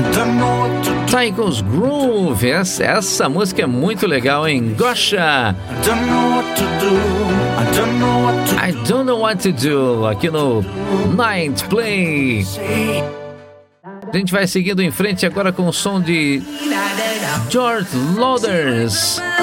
Tycho's Groove, essa música é muito legal, hein? Gosha! I don't know what to do, aqui no Night Play. A gente vai seguindo em frente agora com o som de George Louders.